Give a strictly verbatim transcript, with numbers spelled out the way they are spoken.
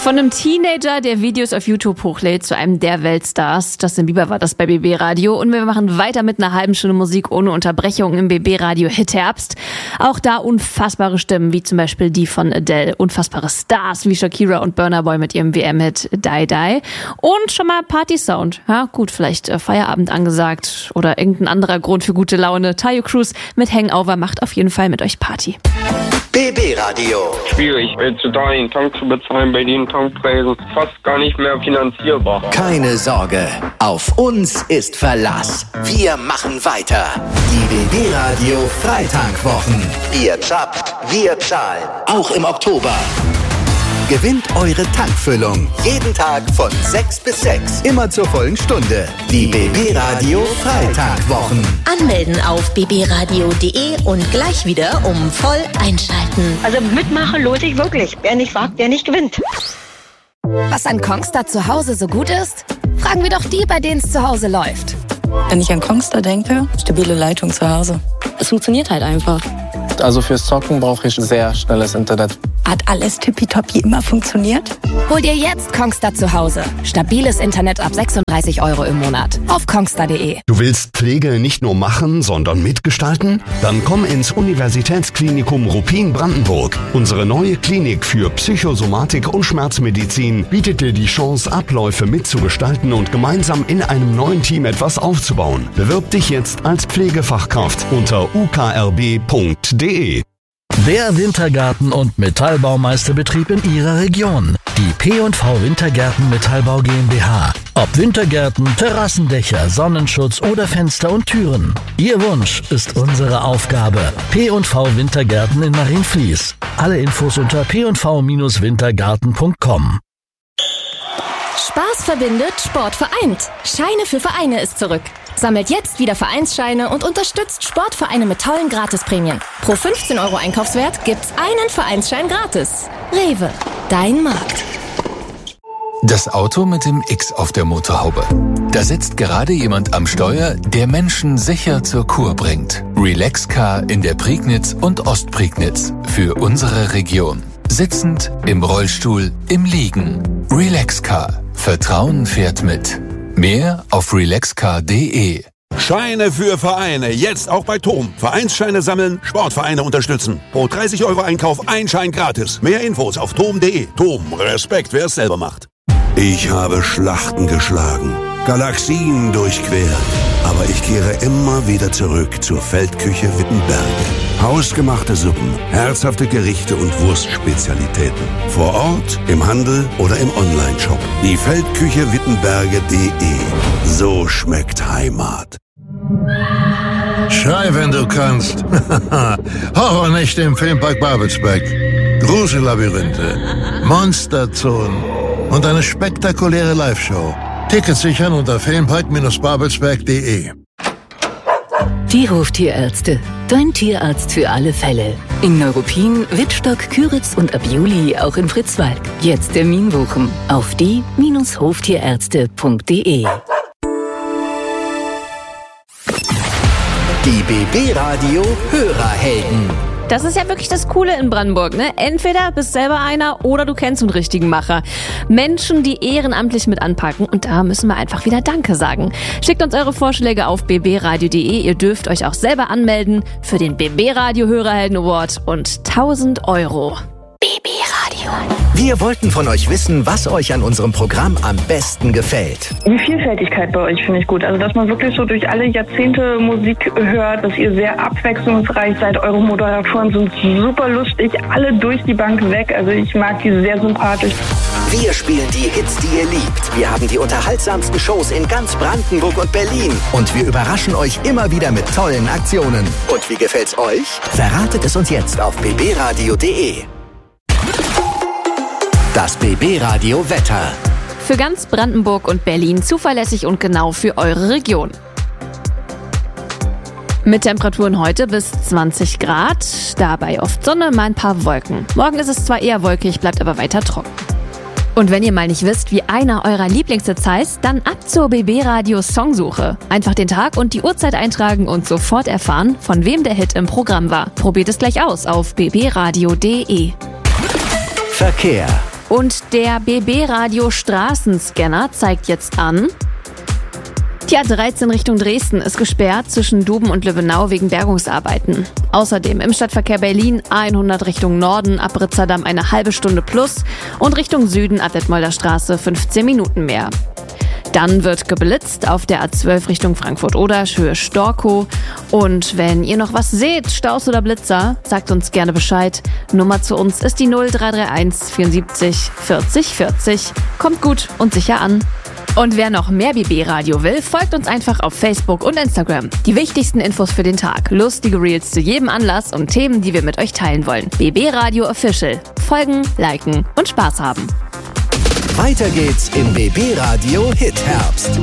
Von einem Teenager, der Videos auf YouTube hochlädt, zu einem der Weltstars. Justin Bieber war das bei B B Radio. Und wir machen weiter mit einer halben Stunde Musik ohne Unterbrechung im B B Radio Hit Herbst. Auch da unfassbare Stimmen, wie zum Beispiel die von Adele. Unfassbare Stars wie Shakira und Burna Boy mit ihrem W M-Hit Die Die. Und schon mal Party-Sound. Ja gut, vielleicht äh, Feierabend angesagt oder irgendein anderer Grund für gute Laune. Tayo Cruz mit Hangover macht auf jeden Fall mit euch Party. B B Radio. Schwierig, heutzutage den Tank zu bezahlen, bei den Tankpreisen fast gar nicht mehr finanzierbar. Keine Sorge, auf uns ist Verlass. Wir machen weiter. Die B B Radio Freitankwwochen. Ihr zappt, wir zahlen. Auch im Oktober. Gewinnt eure Tankfüllung. Jeden Tag von sechs bis sechs. Immer zur vollen Stunde. Die B B Radio Freitankwwochen. Anmelden auf b b radio punkt de und gleich wieder um voll einschalten. Also mitmachen lohnt sich wirklich. Wer nicht wagt, der nicht gewinnt. Was an Kongstar zu Hause so gut ist? Fragen wir doch die, bei denen es zu Hause läuft. Wenn ich an Kongstar denke, stabile Leitung zu Hause. Es funktioniert halt einfach. Also fürs Zocken brauche ich sehr schnelles Internet. Hat alles tippitoppi immer funktioniert? Hol dir jetzt Kongstar zu Hause. Stabiles Internet ab sechsunddreißig Euro im Monat. Auf kongstar punkt de. Du willst Pflege nicht nur machen, sondern mitgestalten? Dann komm ins Universitätsklinikum Ruppin-Brandenburg. Unsere neue Klinik für Psychosomatik und Schmerzmedizin bietet dir die Chance, Abläufe mitzugestalten und gemeinsam in einem neuen Team etwas aufzubauen. Bewirb dich jetzt als Pflegefachkraft unter u k r b punkt de. Der Wintergarten- und Metallbaumeisterbetrieb in Ihrer Region. Die P und V Wintergärten Metallbau GmbH. Ob Wintergärten, Terrassendächer, Sonnenschutz oder Fenster und Türen. Ihr Wunsch ist unsere Aufgabe. P und V Wintergärten in Marienfließ. Alle Infos unter p und v Bindestrich wintergarten punkt com. Spaß verbindet, Sport vereint. Scheine für Vereine ist zurück. Sammelt jetzt wieder Vereinsscheine und unterstützt Sportvereine mit tollen Gratisprämien. Pro fünfzehn Euro Einkaufswert gibt's einen Vereinsschein gratis. Rewe, dein Markt. Das Auto mit dem X auf der Motorhaube. Da sitzt gerade jemand am Steuer, der Menschen sicher zur Kur bringt. Relaxcar in der Prignitz und Ostprignitz. Für unsere Region. Sitzend, im Rollstuhl, im Liegen. Relaxcar. Vertrauen fährt mit. Mehr auf relaxcar punkt de. Scheine für Vereine, jetzt auch bei T O M. Vereinsscheine sammeln, Sportvereine unterstützen. Pro dreißig Euro Einkauf ein Schein gratis. Mehr Infos auf T O M punkt de. T O M, Respekt, wer es selber macht. Ich habe Schlachten geschlagen, Galaxien durchquert. Aber ich kehre immer wieder zurück zur Feldküche Wittenberge. Hausgemachte Suppen, herzhafte Gerichte und Wurstspezialitäten. Vor Ort, im Handel oder im Onlineshop. Die Feldküche Wittenberge punkt de. So schmeckt Heimat. Schrei, wenn du kannst. Horrornächte im Filmpark Babelsberg. Grusellabyrinthe, Monsterzonen und eine spektakuläre Live-Show. Tickets sichern unter filmpark Bindestrich babelsberg punkt de. Die Hoftierärzte. Dein Tierarzt für alle Fälle. In Neuruppin, Wittstock, Küritz und ab Juli auch in Fritzwalk. Jetzt Termin buchen auf die Bindestrich hoftierärzte punkt de. Die B B Radio Hörerhelden. Das ist ja wirklich das Coole in Brandenburg, ne? Entweder bist selber einer oder du kennst einen richtigen Macher. Menschen, die ehrenamtlich mit anpacken, und da müssen wir einfach wieder Danke sagen. Schickt uns eure Vorschläge auf b b radio punkt de. Ihr dürft euch auch selber anmelden für den B B Radio Hörerhelden Award und tausend Euro. B B Radio. Wir wollten von euch wissen, was euch an unserem Programm am besten gefällt. Die Vielfältigkeit bei euch finde ich gut. Also, dass man wirklich so durch alle Jahrzehnte Musik hört, dass ihr sehr abwechslungsreich seid. Eure Moderatoren sind super lustig, alle durch die Bank weg. Also, ich mag die sehr sympathisch. Wir spielen die Hits, die ihr liebt. Wir haben die unterhaltsamsten Shows in ganz Brandenburg und Berlin. Und wir überraschen euch immer wieder mit tollen Aktionen. Und wie gefällt's euch? Verratet es uns jetzt auf b b radio punkt de. Das B B Radio Wetter. Für ganz Brandenburg und Berlin zuverlässig und genau für eure Region. Mit Temperaturen heute bis zwanzig Grad, dabei oft Sonne, mal ein paar Wolken. Morgen ist es zwar eher wolkig, bleibt aber weiter trocken. Und wenn ihr mal nicht wisst, wie einer eurer Lieblingshits heißt, dann ab zur B B Radio Songsuche. Einfach den Tag und die Uhrzeit eintragen und sofort erfahren, von wem der Hit im Programm war. Probiert es gleich aus auf b b radio punkt de. Verkehr. Und der B B Radio Straßenscanner zeigt jetzt an: Die A dreizehn Richtung Dresden ist gesperrt zwischen Duben und Löwenau wegen Bergungsarbeiten. Außerdem im Stadtverkehr Berlin A hundert Richtung Norden ab Ritzerdamm eine halbe Stunde plus und Richtung Süden ab Detmolder Straße fünfzehn Minuten mehr. Dann wird geblitzt auf der A zwölf Richtung Frankfurt-Oder, Höhe Storkow. Und wenn ihr noch was seht, Staus oder Blitzer, sagt uns gerne Bescheid. Nummer zu uns ist die null drei drei eins vierundsiebzig vierzig vierzig. Kommt gut und sicher an. Und wer noch mehr B B-Radio will, folgt uns einfach auf Facebook und Instagram. Die wichtigsten Infos für den Tag, lustige Reels zu jedem Anlass und Themen, die wir mit euch teilen wollen. B B-Radio Official. Folgen, liken und Spaß haben. Weiter geht's im B B Radio Hit Herbst.